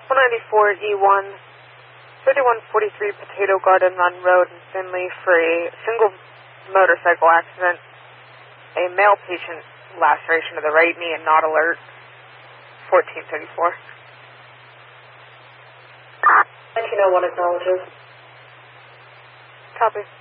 194E1, 3143 Potato Garden Run Road in Findlay for a single motorcycle accident. A male patient laceration of the right knee and not alert. 1434. 1901 acknowledges. Copy.